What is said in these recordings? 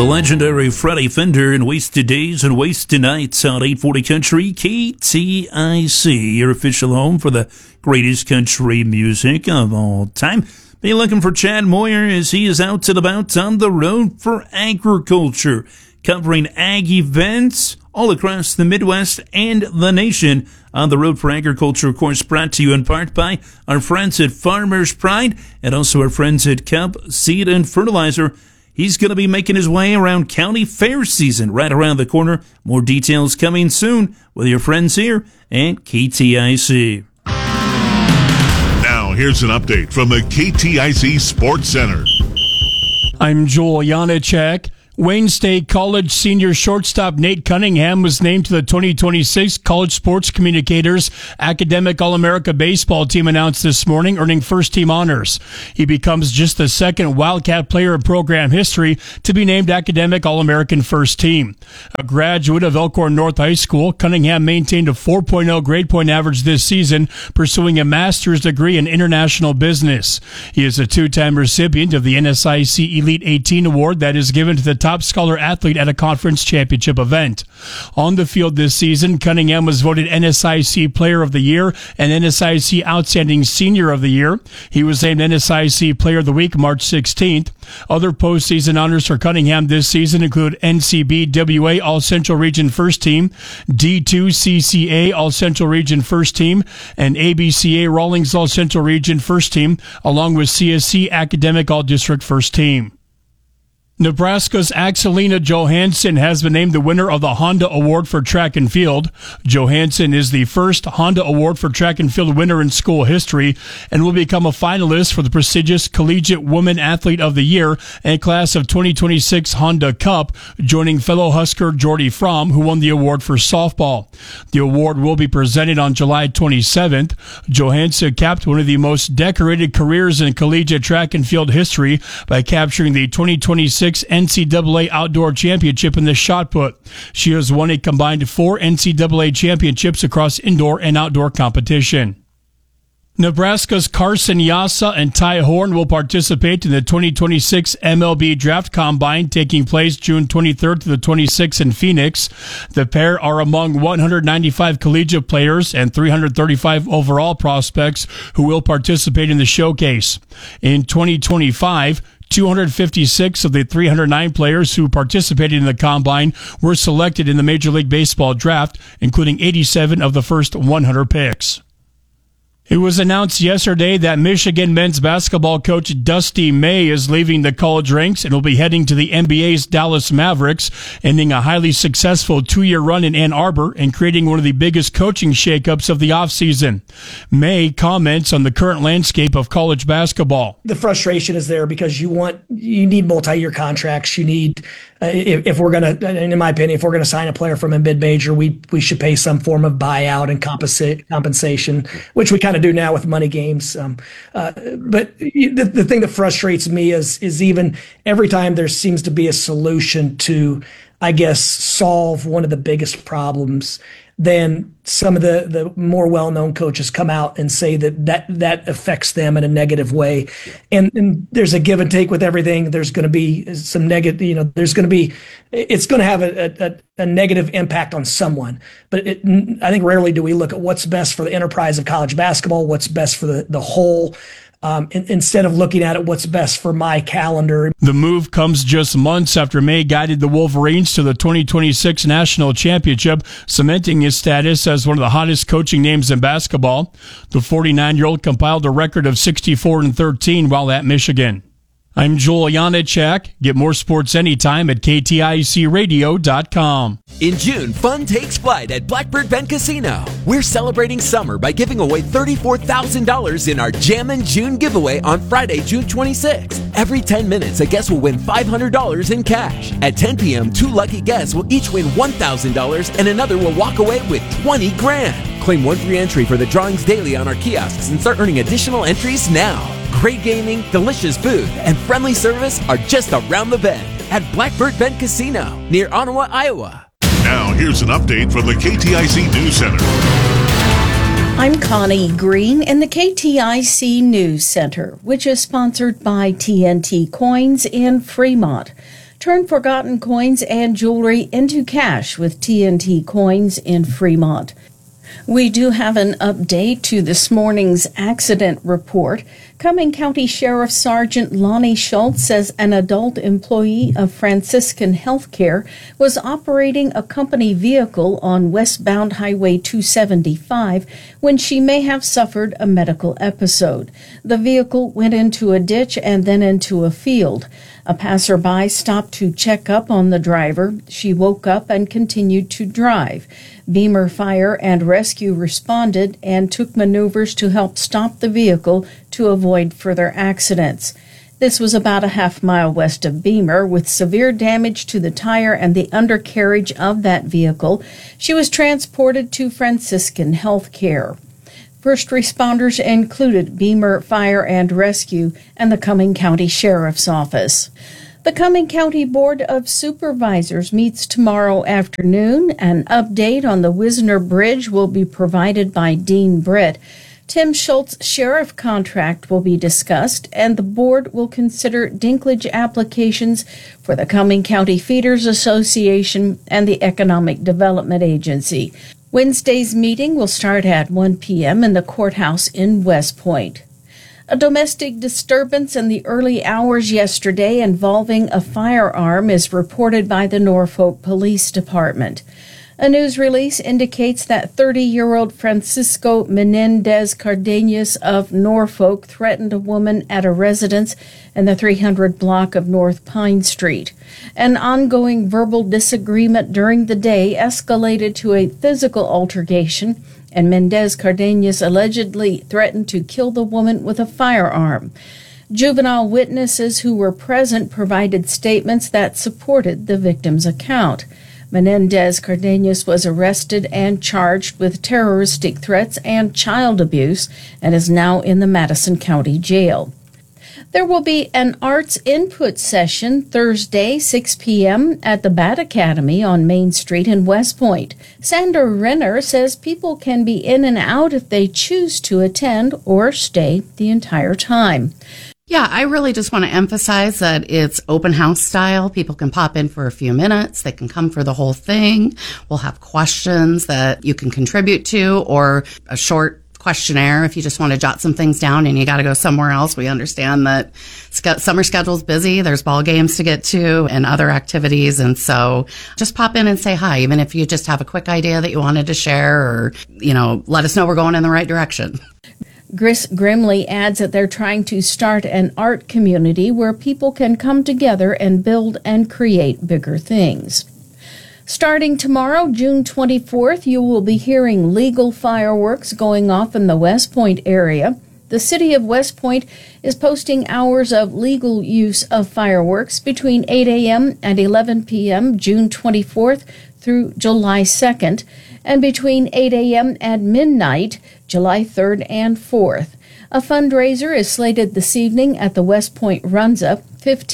The legendary Freddie Fender and Wasted Days and Wasted Nights on 840 Country KTIC, your official home for the greatest country music of all time. Be looking for Chad Moyer as he is out and about on the road for agriculture, covering ag events all across the Midwest and the nation. On the road for agriculture, of course, brought to you in part by our friends at Farmers Pride and also our friends at Cub Seed and Fertilizer. He's going to be making his way around county fair season right around the corner. More details coming soon with your friends here at KTIC. Now, here's an update from the KTIC Sports Center. I'm Joel Janacek. Wayne State College senior shortstop Nate Cunningham was named to the 2026 College Sports Communicators Academic All-America Baseball team announced this morning, earning first-team honors. He becomes just the second Wildcat player in program history to be named Academic All-American First Team. A graduate of Elkhorn North High School, Cunningham maintained a 4.0 grade point average this season, pursuing a master's degree in international business. He is a two-time recipient of the NSIC Elite 18 Award that is given to the top scholar athlete at a conference championship event. On the field this season, Cunningham was voted NSIC Player of the Year and NSIC Outstanding Senior of the Year. He was named NSIC Player of the Week March 16th. Other postseason honors for Cunningham this season include NCBWA All Central Region First Team, D2 CCA All Central Region First Team, and ABCA Rawlings All Central Region First Team, along with CSC Academic All District First Team. Nebraska's Axelina Johansson has been named the winner of the Honda Award for Track and Field. Johansson is the first Honda Award for Track and Field winner in school history and will become a finalist for the prestigious Collegiate Woman Athlete of the Year and class of 2026 Honda Cup, joining fellow Husker Jordy Fromm, who won the award for softball. The award will be presented on July 27th. Johansson capped one of the most decorated careers in collegiate track and field history by capturing the 2026 NCAA Outdoor Championship in the shot put. She has won a combined 4 NCAA championships across indoor and outdoor competition. Nebraska's Carson Yassa and Ty Horn will participate in the 2026 MLB Draft Combine taking place June 23rd to the 26th in Phoenix. The pair are among 195 collegiate players and 335 overall prospects who will participate in the showcase. In 2025, 256 of the 309 players who participated in the Combine were selected in the Major League Baseball draft, including 87 of the first 100 picks. It was announced yesterday that Michigan men's basketball coach Dusty May is leaving the college ranks and will be heading to the NBA's Dallas Mavericks, ending a highly successful 2-year run in Ann Arbor and creating one of the biggest coaching shakeups of the offseason. May comments on the current landscape of college basketball. The frustration is there because you need multi-year contracts. You need, if we're going to, in my opinion, if we're going to sign a player from a mid-major, we should pay some form of buyout and compensation, which we kind of do now with money games. But the thing that frustrates me is even every time there seems to be a solution to, I guess, solve one of the biggest problems, then some of the more well-known coaches come out and say that affects them in a negative way. And there's a give and take with everything. There's going to be some negative, it's going to have a negative impact on someone. But I think rarely do we look at what's best for the enterprise of college basketball, what's best for the whole, instead of looking at it, what's best for my calendar. The move comes just months after May guided the Wolverines to the 2026 National Championship, cementing his status as one of the hottest coaching names in basketball. The 49-year-old compiled a record of 64-13 while at Michigan. I'm Joel Janacek. Get more sports anytime at KTICradio.com. In June, fun takes flight at Blackbird Bend Casino. We're celebrating summer by giving away $34,000 in our Jammin' June giveaway on Friday, June 26th. Every 10 minutes, a guest will win $500 in cash. At 10 p.m., 2 lucky guests will each win $1,000 and another will walk away with $20,000. Claim one free entry for the drawings daily on our kiosks and start earning additional entries now. Great gaming, delicious food, and friendly service are just around the bend at Blackbird Bend Casino near Ottawa, Iowa. Now, here's an update from the KTIC News Center. I'm Connie Green in the KTIC News Center, which is sponsored by TNT Coins in Fremont. Turn forgotten coins and jewelry into cash with TNT Coins in Fremont. We do have an update to this morning's accident report. Cumming County Sheriff Sergeant Lonnie Schultz says an adult employee of Franciscan Healthcare was operating a company vehicle on westbound Highway 275 when she may have suffered a medical episode. The vehicle went into a ditch and then into a field. A passerby stopped to check up on the driver. She woke up and continued to drive. Beamer Fire and Rescue responded and took maneuvers to help stop the vehicle to avoid further accidents. This was about a half-mile west of Beamer, with severe damage to the tire and the undercarriage of that vehicle. She was transported to Franciscan Healthcare. First responders included Beamer Fire and Rescue and the Cumming County Sheriff's Office. The Cumming County Board of Supervisors meets tomorrow afternoon. An update on the Wisner Bridge will be provided by Dean Britt. Tim Schultz sheriff contract will be discussed, and the board will consider dinklage applications for the Cumming County Feeders Association and the Economic Development Agency. Wednesday's meeting will start at 1 p.m. in the courthouse in West Point. A domestic disturbance in the early hours yesterday involving a firearm is reported by the Norfolk Police Department. A news release indicates that 30-year-old Francisco Menendez Cardenas of Norfolk threatened a woman at a residence in the 300 block of North Pine Street. An ongoing verbal disagreement during the day escalated to a physical altercation, and Mendez Cardenas allegedly threatened to kill the woman with a firearm. Juvenile witnesses who were present provided statements that supported the victim's account. Menendez Cardenas was arrested and charged with terroristic threats and child abuse and is now in the Madison County Jail. There will be an arts input session Thursday, 6 p.m. at the Bat Academy on Main Street in West Point. Sandra Renner says people can be in and out if they choose to attend or stay the entire time. Yeah, I really just want to emphasize that it's open house style. People can pop in for a few minutes. They can come for the whole thing. We'll have questions that you can contribute to, or a short questionnaire if you just want to jot some things down and you got to go somewhere else. We understand that summer schedule's busy. There's ball games to get to and other activities. And so just pop in and say hi, even if you just have a quick idea that you wanted to share, or, let us know we're going in the right direction. Gris Grimley adds that they're trying to start an art community where people can come together and build and create bigger things. Starting tomorrow, June 24th, you will be hearing legal fireworks going off in the West Point area. The city of West Point is posting hours of legal use of fireworks between 8 a.m. and 11 p.m. June 24th through July 2nd, and between 8 a.m. and midnight, July 3rd and 4th. A fundraiser is slated this evening at the West Point Runza.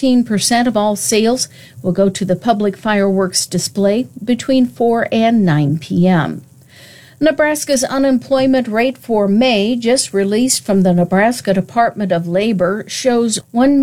15% of all sales will go to the public fireworks display between 4 and 9 p.m. Nebraska's unemployment rate for May, just released from the Nebraska Department of Labor, shows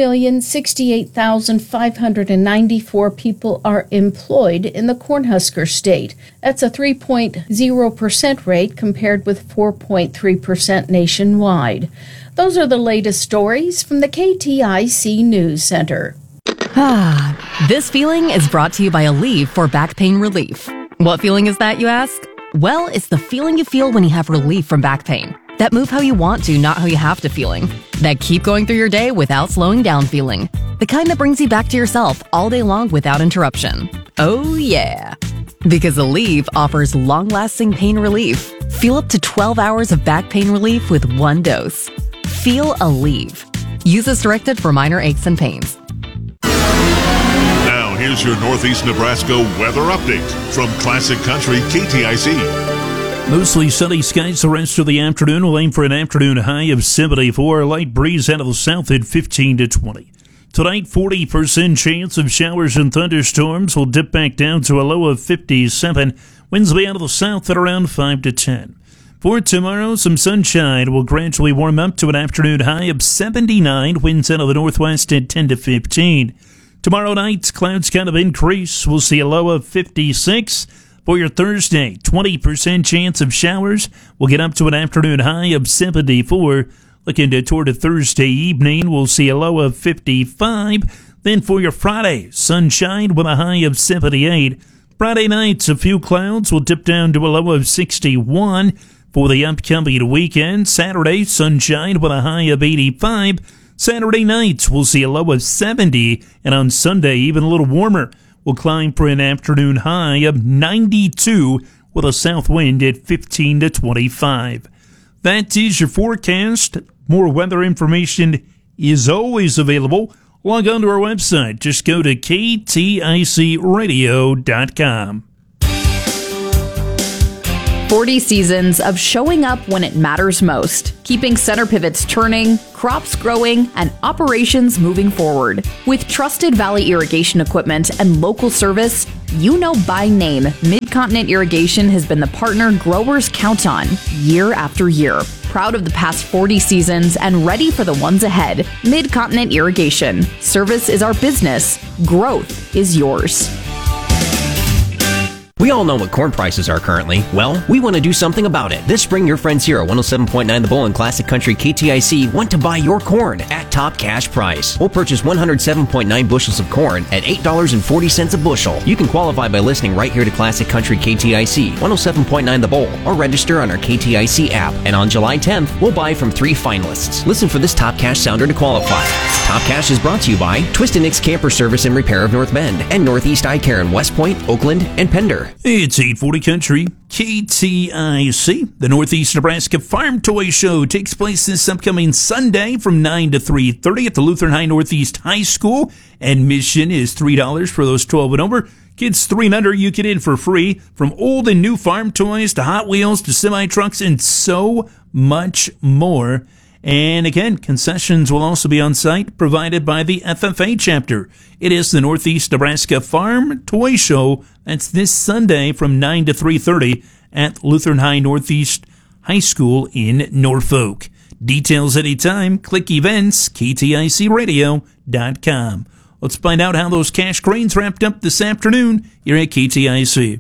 1,068,594 people are employed in the Cornhusker state. That's a 3.0% rate compared with 4.3% nationwide. Those are the latest stories from the KTIC News Center. This feeling is brought to you by Aleve for back pain relief. What feeling is that, you ask? Well, it's the feeling you feel when you have relief from back pain. That move how you want to, not how you have to feeling. That keep going through your day without slowing down feeling. The kind that brings you back to yourself all day long without interruption. Oh yeah. Because Aleve offers long-lasting pain relief. Feel up to 12 hours of back pain relief with one dose. Feel Aleve. Use as directed for minor aches and pains. Now, here's your Northeast Nebraska weather update from Classic Country KTIC. Mostly sunny skies the rest of the afternoon. We'll aim for an afternoon high of 74. A light breeze out of the south at 15 to 20. Tonight, 40% chance of showers and thunderstorms. Will dip back down to a low of 57. Winds will be out of the south at around 5 to 10. For tomorrow, some sunshine will gradually warm up to an afternoon high of 79. Winds out of the northwest at 10 to 15. Tomorrow night, clouds kind of increase. We'll see a low of 56. For your Thursday, 20% chance of showers. We'll get up to an afternoon high of 74. Looking toward a Thursday evening, we'll see a low of 55. Then for your Friday, sunshine with a high of 78. Friday nights, a few clouds will dip down to a low of 61. For the upcoming weekend, Saturday, sunshine with a high of 85. Saturday nights, we'll see a low of 70. And on Sunday, even a little warmer. We'll climb for an afternoon high of 92 with a south wind at 15 to 25. That is your forecast. More weather information is always available. Log on to our website. Just go to kticradio.com. 40 seasons of showing up when it matters most, keeping center pivots turning, crops growing, and operations moving forward. With trusted Valley irrigation equipment and local service, you know by name, Mid-Continent Irrigation has been the partner growers count on year after year. Proud of the past 40 seasons and ready for the ones ahead. Mid-Continent Irrigation. Service is our business. Growth is yours. We all know what corn prices are currently. Well, we want to do something about it. This spring, your friends here at 107.9 The Bull and Classic Country KTIC want to buy your corn at top cash price. We'll purchase 107.9 bushels of corn at $8.40 a bushel. You can qualify by listening right here to Classic Country KTIC, 107.9 The Bull, or register on our KTIC app. And on July 10th, we'll buy from 3 finalists. Listen for this top cash sounder to qualify. Top Cash is brought to you by Twist & Nick's Camper Service and Repair of North Bend and Northeast Eye Care in West Point, Oakland, and Pender. It's 840 Country, KTIC. The Northeast Nebraska Farm Toy Show takes place this upcoming Sunday from 9 to 3:30 at the Lutheran High Northeast High School. Admission is $3 for those 12 and over. Kids 3 and under, you get in for free. From old and new farm toys to Hot Wheels to semi-trucks and so much more. And again, concessions will also be on site, provided by the FFA chapter. It is the Northeast Nebraska Farm Toy Show. That's this Sunday from 9 to 3:30 at Lutheran High Northeast High School in Norfolk. Details anytime. Click events, kticradio.com. Let's find out how those cash grains wrapped up this afternoon here at KTIC.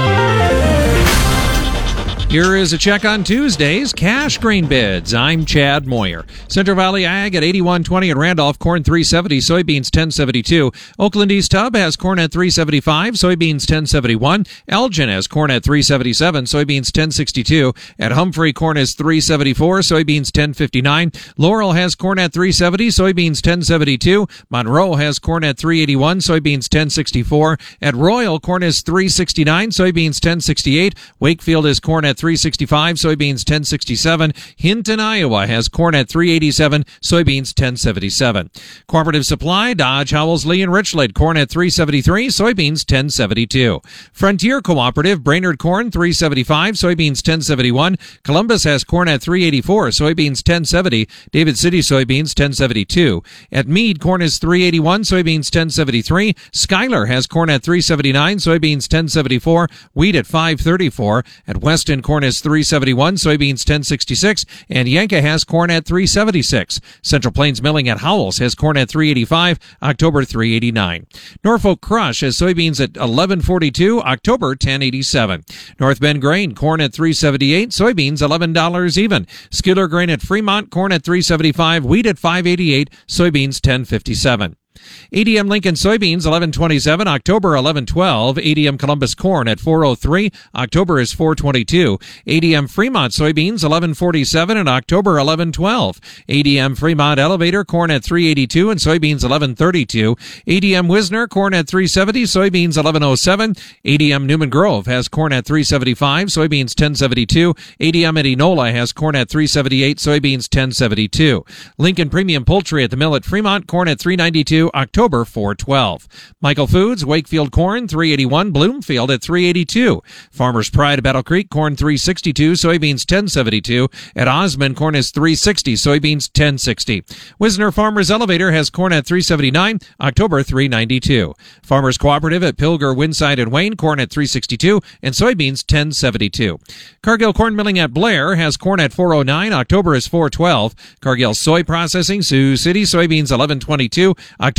Here is a check on Tuesday's cash grain bids. I'm Chad Moyer. Central Valley Ag at 81.20 at Randolph, corn 370, soybeans 10.72. Oakland East Hub has corn at 3.75, soybeans 10.71. Elgin has corn at 3.77, soybeans 10.62. At Humphrey, corn is 3.74, soybeans 10.59. Laurel has corn at 3.70, soybeans 10.72. Monroe has corn at 3.81, soybeans 10.64. At Royal, corn is 3.69, soybeans 10.68. Wakefield is corn at 3.65, soybeans 10.67. Hinton, Iowa has corn at 3.87, soybeans 10.77. Cooperative Supply, Dodge, Howells, Lee, and Richland, corn at 3.73, soybeans 10.72. Frontier Cooperative, Brainerd corn 3.75, soybeans 10.71. Columbus has corn at 3.84, soybeans 10.70. David City soybeans 10.72. At Meade, corn is 3.81, soybeans 10.73. Schuyler has corn at 3.79, soybeans 10.74. Wheat at 5.34. At Weston, corn is 3.71, soybeans 10.66, and Yanka has corn at 3.76. Central Plains Milling at Howells has corn at 3.85, October 3.89. Norfolk Crush has soybeans at 11.42, October 10.87. North Bend Grain, corn at 3.78, soybeans $11 even. Skidler Grain at Fremont, corn at 3.75, wheat at 5.88, soybeans 10.57. ADM Lincoln soybeans 11.27, October 11.12. ADM Columbus corn at 4.03, October is 4.22. ADM Fremont soybeans 11.47 and October 11.12. ADM Fremont Elevator corn at 3.82 and soybeans 11.32. ADM Wisner corn at 3.70, soybeans 11.07. ADM Newman Grove has corn at 3.75, soybeans 10.72. ADM at Enola has corn at 3.78, soybeans 10.72. Lincoln Premium Poultry at the mill at Fremont corn at 3.92, October 4.12. Michael Foods, Wakefield corn 3.81, Bloomfield at 3.82. Farmers Pride at Battle Creek corn 3.62, soybeans 10.72. At Osmond corn is 3.60, soybeans 10.60. Wisner Farmers Elevator has corn at 3.79, October 3.92. Farmers Cooperative at Pilger, Winside, and Wayne corn at 3.62 and soybeans 10.72. Cargill Corn Milling at Blair has corn at 4.09, October is 4.12. Cargill Soy Processing, Sioux City, soybeans 11.22, October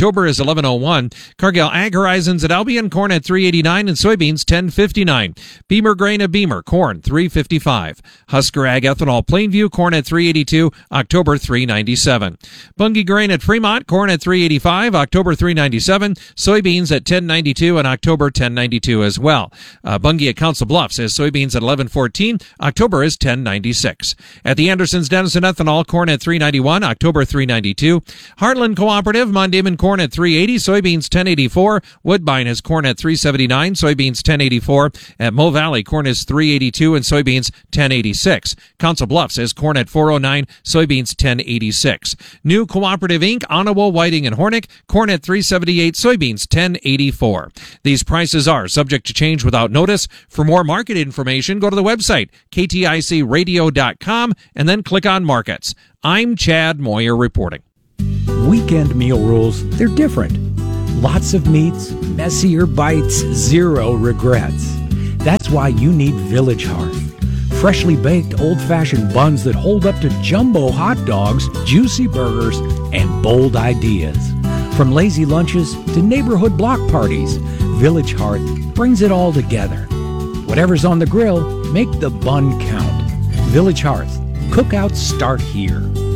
October is 11.01. Cargill Ag Horizons at Albion, corn at 3.89 and soybeans 10.59. Beamer Grain at Beamer, corn 3.55. Husker Ag Ethanol Plainview, corn at 3.82, October 3.97. Bunge Grain at Fremont, corn at 3.85, October 3.97. Soybeans at 10.92 and October 10.92 as well. Bunge at Council Bluffs says soybeans at 11.14, October is 10.96. At the Andersons Denison Ethanol, corn at 3.91, October 3.92. Heartland Cooperative, Mondayman corn at 3.80, soybeans 10.84. Woodbine has corn at 3.79, soybeans 10.84. At Mo Valley, corn is 3.82 and soybeans 10.86. Council Bluffs has corn at 4.09, soybeans 10.86. New Cooperative Inc., Onawa, Whiting, and Hornick, corn at 3.78, soybeans 10.84. These prices are subject to change without notice. For more market information, go to the website, kticradio.com, and then click on Markets. I'm Chad Moyer reporting. Weekend meal rules, they're different. Lots of meats, messier bites, zero regrets. That's why you need Village Hearth. Freshly baked old-fashioned buns that hold up to jumbo hot dogs, juicy burgers, and bold ideas. From lazy lunches to neighborhood block parties, Village Hearth brings it all together. Whatever's on the grill, make the bun count. Village Hearth. Cookouts start here.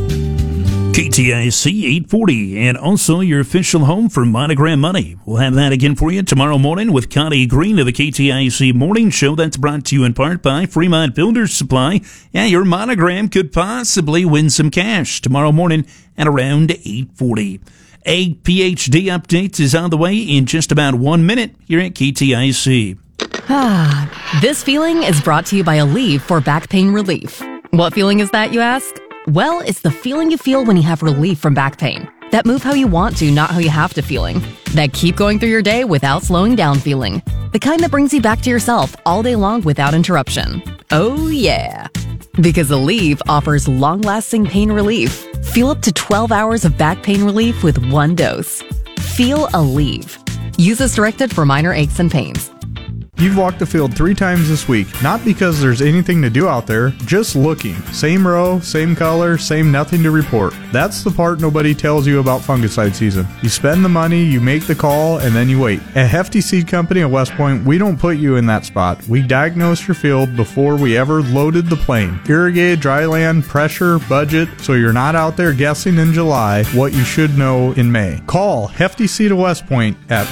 KTIC 840, and also your official home for Monogram Money. We'll have that again for you tomorrow morning with Connie Green of the KTIC Morning Show. That's brought to you in part by Fremont Builders Supply. Yeah, your Monogram could possibly win some cash tomorrow morning at around 840. A PhD update is on the way in just about 1 minute here at KTIC. This feeling is brought to you by Aleve for back pain relief. What feeling is that, you ask? Well, it's the feeling you feel when you have relief from back pain. That move how you want to, not how you have to feeling. That keep going through your day without slowing down feeling. The kind that brings you back to yourself all day long without interruption. Oh yeah. Because Aleve offers long-lasting pain relief. Feel up to 12 hours of back pain relief with one dose. Feel Aleve. Use as directed for minor aches and pains. You've walked the field 3 times this week, not because there's anything to do out there, just looking. Same row, same color, same nothing to report. That's the part nobody tells you about fungicide season. You spend the money, you make the call, and then you wait. At Hefty Seed Company at West Point, we don't put you in that spot. We diagnose your field before we ever loaded the plane. Irrigated, dry land, pressure, budget, so you're not out there guessing in July what you should know in May. Call Hefty Seed of West Point at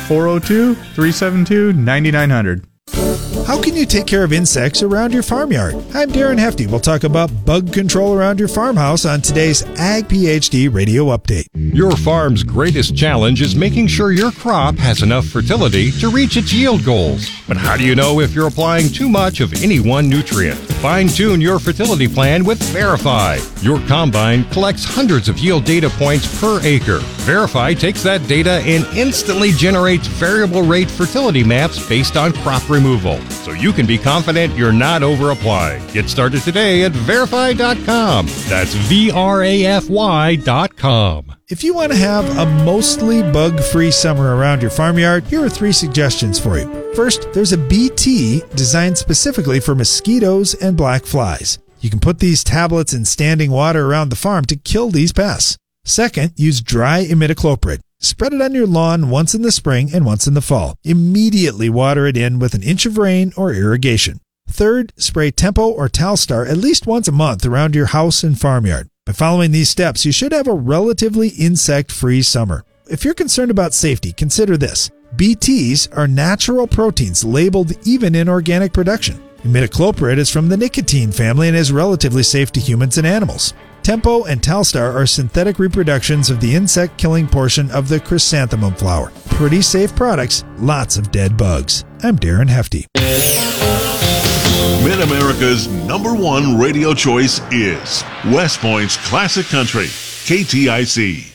402-372-9900. How can you take care of insects around your farmyard? I'm Darren Hefty. We'll talk about bug control around your farmhouse on today's Ag PhD Radio Update. Your farm's greatest challenge is making sure your crop has enough fertility to reach its yield goals. But how do you know if you're applying too much of any one nutrient? Fine-tune your fertility plan with Verify. Your combine collects hundreds of yield data points per acre. Verify takes that data and instantly generates variable rate fertility maps based on crop removal, so you can be confident you're not over-applying. Get started today at Verify.com. That's VRAFY.com. If you want to have a mostly bug-free summer around your farmyard, here are 3 suggestions for you. First, there's a BT designed specifically for mosquitoes and black flies. You can put these tablets in standing water around the farm to kill these pests. Second, use dry imidacloprid. Spread it on your lawn once in the spring and once in the fall. Immediately water it in with an inch of rain or irrigation. Third, spray Tempo or Talstar at least once a month around your house and farmyard. By following these steps, you should have a relatively insect-free summer. If you're concerned about safety, consider this. BTs are natural proteins labeled even in organic production. Imidacloprid is from the nicotine family and is relatively safe to humans and animals. Tempo and Talstar are synthetic reproductions of the insect-killing portion of the chrysanthemum flower. Pretty safe products, lots of dead bugs. I'm Darren Hefty. Mid-America's #1 radio choice is West Point's Classic Country, KTIC.